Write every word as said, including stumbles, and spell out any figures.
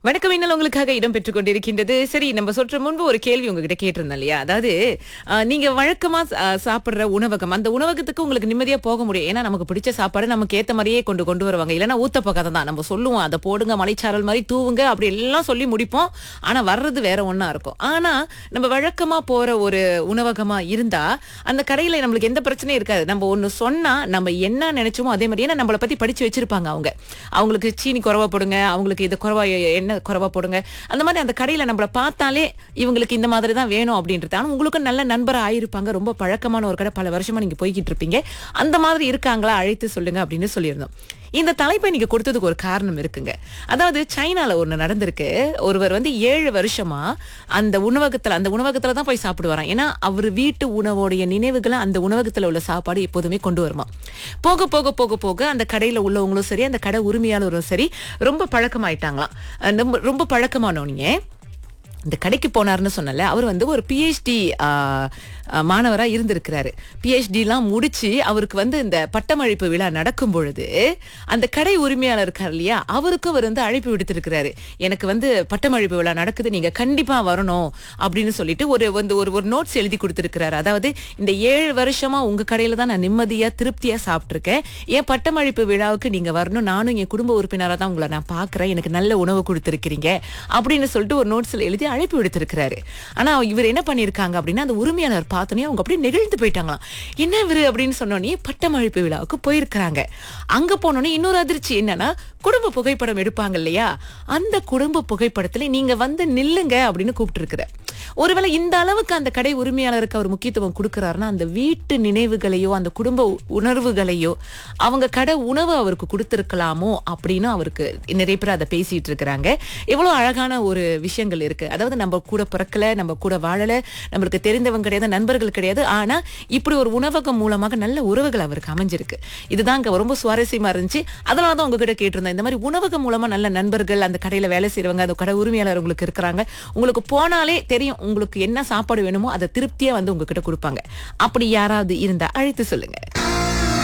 வணக்கம். இன்னும் உங்களுக்காக இடம் பெற்றுக் கொண்டிருக்கின்றது. சரி, நம்ம சொற்ற முன்பு ஒரு கேள்வி உங்ககிட்ட கேட்டிருந்தோம் இல்லையா? அதாவது அஹ், நீங்க வழக்கமா அஹ், சாப்பிடுற உணவகம், அந்த உணவகத்துக்கு உங்களுக்கு நிம்மதியா போக முடியும். ஏன்னா நமக்கு பிடிச்ச சாப்பாடு நமக்கு ஏத்த மாதிரியே கொண்டு கொண்டு வருவாங்க. இல்லைன்னா ஊத்தப்ப கதை தான். நம்ம சொல்லுவோம், அதை போடுங்க, மலைச்சாரல் மாதிரி தூவுங்க, அப்படி எல்லாம் சொல்லி முடிப்போம். ஆனா வர்றது வேற ஒண்ணா இருக்கும். ஆனா நம்ம வழக்கமா போற ஒரு உணவகமா இருந்தா அந்த கடையில நம்மளுக்கு எந்த பிரச்சனையும் இருக்காது. நம்ம ஒண்ணு சொன்னா நம்ம என்ன நினைச்சோமோ அதே மாதிரி, ஏன்னா நம்மளை பத்தி படிச்சு வச்சிருப்பாங்க அவங்க. அவங்களுக்கு சீனி குறைவா போடுங்க, அவங்களுக்கு இது குறைவா, என்ன குறைவா போடுங்க, அந்த மாதிரி அந்த கடையில நம்மள பார்த்தாலே இவங்களுக்கு இந்த மாதிரி தான் வேணும் அப்படின்றது. ஆனா உங்களுக்கு நல்ல நண்பரா ஆயிருப்பாங்க, ரொம்ப பழக்கமான ஒரு கடை, பல வருஷமா நீங்க போய்கிட்டு இருப்பீங்க. அந்த மாதிரி இருக்காங்களா, அழைத்து சொல்லுங்க அப்படின்னு சொல்லியிருந்தோம். இந்த தலைப்பை நீங்க கொடுத்ததுக்கு ஒரு காரணம் இருக்குங்க. அதாவது சைனால ஒண்ணு நடந்திருக்கு. ஒருவர் வந்து ஏழு வருஷமா அந்த உணவகத்துல அந்த உணவகத்துல தான் போய் சாப்பிடுவாராம். ஏன்னா அவர் வீட்டு உணவோடைய நினைவுகளை அந்த உணவகத்துல உள்ள சாப்பாடு எப்போதுமே கொண்டு வருமா. போக போக போக போக அந்த கடையில உள்ளவங்களும் சரி, அந்த கடை உரிமையாளரும் சரி, ரொம்ப பழக்கமாயிட்டாங்களாம். அஹ் ரொம்ப ரொம்ப பழக்கமானவங்க. இந்த கடைக்கு போனாருன்னு சொன்னல, அவர் வந்து ஒரு பிஹெச்டி மாணவரா இருந்திருக்கிறாரு. பிஹெச்டி எல்லாம் முடிச்சு அவருக்கு வந்து இந்த பட்டமளிப்பு விழா நடக்கும் பொழுது அந்த கடை உரிமையாளர் இருக்கார் இல்லையா, அவருக்கு அவர் வந்து அழைப்பு விடுத்திருக்கிறாரு. எனக்கு வந்து பட்டமளிப்பு விழா நடக்குது, நீங்க கண்டிப்பா வரணும் அப்படின்னு சொல்லிட்டு ஒரு வந்து ஒரு ஒரு நோட்ஸ் எழுதி கொடுத்திருக்கிறாரு. அதாவது இந்த ஏழு வருஷமா உங்க கடையில தான் நான் நிம்மதியா திருப்தியா சாப்பிட்டிருக்கேன், என் பட்டமளிப்பு விழாவுக்கு நீங்க வரணும், நானும் என் குடும்ப உறுப்பினரா தான் உங்களை நான் பாக்குறேன், எனக்கு நல்ல உணவு கொடுத்திருக்கிறீங்க அப்படின்னு சொல்லிட்டு ஒரு நோட்ஸ்ல எழுதி அழைப்பு விடுத்திருக்கிறாரு. ஆனா இவர் என்ன பண்ணிருக்காங்க அப்படின்னா, அந்த உரிமையாளர் பார்த்தோன்னே அவங்க அப்படியே நெகிழ்ந்து போயிட்டாங்களாம். என்ன இவரு அப்படின்னு சொன்னோன்னே பட்டமளிப்பு விழாவுக்கு போயிருக்கிறாங்க. அங்க போனோன்னே இன்னொரு அதிர்ச்சி என்னன்னா, குடும்ப புகைப்படம் எடுப்பாங்க இல்லையா, அந்த குடும்ப புகைப்படத்துல நீங்க வந்து நில்லுங்க அப்படின்னு கூப்பிட்டு இருக்கிற. ஒருவேளை இந்த அளவுக்கு அந்த கடை உரிமையாளருக்கு அவர் முக்கியத்துவம் கொடுக்கிறாருன்னா, அந்த வீட்டு நினைவுகளையோ அந்த குடும்ப உணர்வுகளையோ அவங்க கடை உணவு அவருக்கு கொடுத்திருக்கலாமோ அப்படின்னு அவருக்கு நிறைய பேர் அதை பேசிட்டு இருக்கிறாங்க. எவ்வளவு அழகான ஒரு விஷயங்கள் இருக்கு. அதாவது நம்ம கூட பிறக்கல, நம்ம கூட வாழல, நம்மளுக்கு தெரிந்தவங்க கிடையாது, நண்பர்கள் கிடையாது, ஆனா இப்படி ஒரு உணவகம் மூலமாக நல்ல உறவுகள் அவருக்கு அமைஞ்சிருக்கு. இதுதான் அங்க ரொம்ப சுவாரஸ்யமா இருந்துச்சு. அதனாலதான் உங்ககிட்ட கேட்டிருந்தேன், இந்த மாதிரி உணவகம் மூலமா நல்ல நண்பர்கள், அந்த கடையில வேலை செய்யறவங்க, அந்த கடை உரிமையாளர் உங்களுக்கு இருக்கிறாங்க, உங்களுக்கு போனாலே தெரியும் உங்களுக்கு என்ன சாப்பாடு வேணுமோ அதை திருப்தியா வந்து உங்ககிட்ட கொடுப்பாங்க. அப்படி யாராவது இருந்தா அழைத்து சொல்லுங்க.